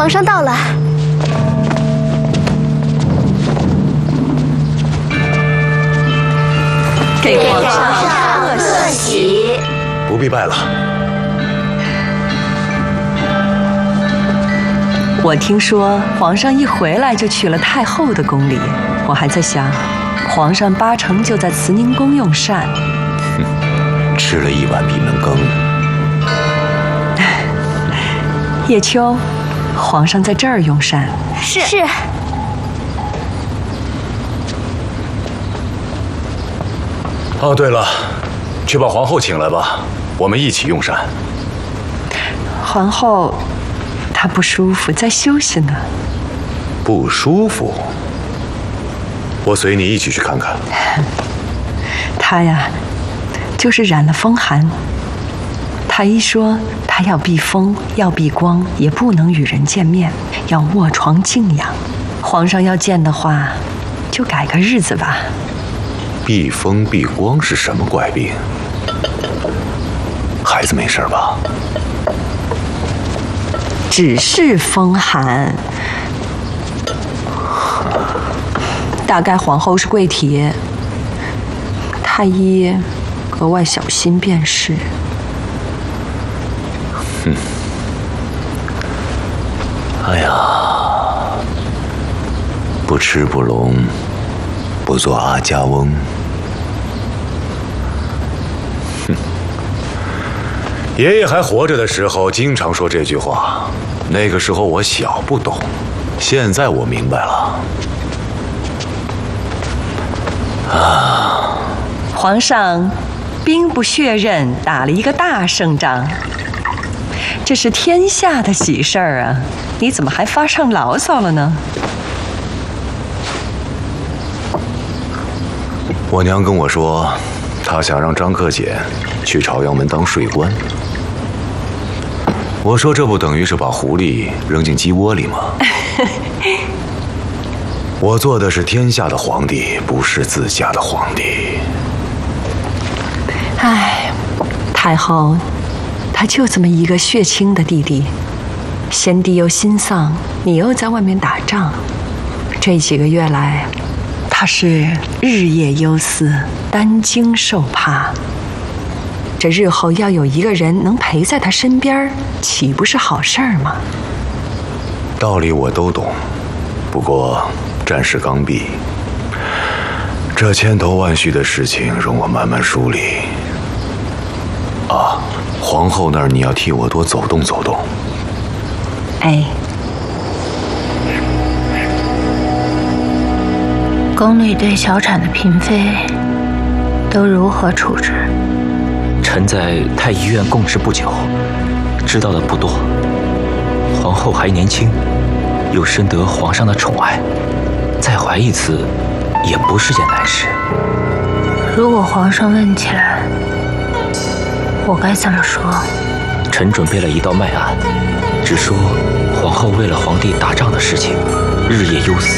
皇上到了。 给皇上贺喜。 不必拜了。 我听说皇上一回来就娶了太后的宫里，我还在想，皇上八成就在慈宁宫用膳。 吃了一碗闭门羹。 叶秋，皇上在这儿用膳。 是。 哦，对了，去把皇后请来吧，我们一起用膳。 皇后，她不舒服，在休息呢。 不舒服？我随你一起去看看。 她呀，就是染了风寒。太医说她要避风，要避光，也不能与人见面，要卧床静养。皇上要见的话，就改个日子吧。 避风避光是什么怪病？孩子没事吧？ 只是风寒，大概皇后是贵体，太医格外小心便是。 哎呀，不吃不聋，不做阿家翁。爷爷还活着的时候，经常说这句话。那个时候我小不懂，现在我明白了。 皇上兵不血刃，打了一个大胜仗，这是天下的喜事儿啊！你怎么还发上牢骚了呢？ 我娘跟我说，她想让张克俭去朝阳门当税官。我说这不等于是把狐狸扔进鸡窝里吗？我做的是天下的皇帝，不是自家的皇帝。 唉，太后，她就这么一个血亲的弟弟，先帝又心丧，你又在外面打仗，这几个月来，他是日夜忧思，担惊受怕。这日后要有一个人能陪在他身边，岂不是好事儿吗？ 道理我都懂，不过战事刚毕，这千头万绪的事情容我慢慢梳理。啊，皇后那儿你要替我多走动走动。 哎， 宫里对小产的嫔妃都如何处置？ 臣在太医院供职不久，知道的不多。皇后还年轻，又深得皇上的宠爱，再怀一次也不是件难事。 如果皇上问起来，我该怎么说？ 臣准备了一道脉案，只说皇后为了皇帝打仗的事情，日夜忧思，